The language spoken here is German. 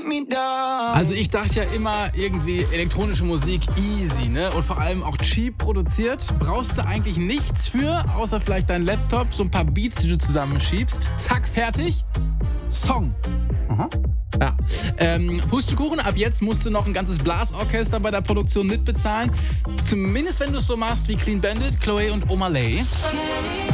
Also ich dachte ja immer irgendwie elektronische Musik easy, ne? Und vor allem auch cheap produziert. Brauchst du eigentlich nichts für, außer vielleicht dein Laptop, so ein paar Beats, die du zusammenschiebst. Zack, fertig. Song. Aha. Ja. Pustekuchen, ab jetzt musst du noch ein ganzes Blasorchester bei der Produktion mitbezahlen. Zumindest wenn du es so machst wie Clean Bandit, Chloe und Omalay.